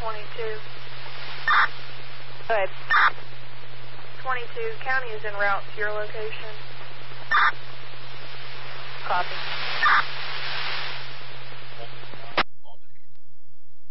22. Go ahead. 22, county is en route to your location. Copy.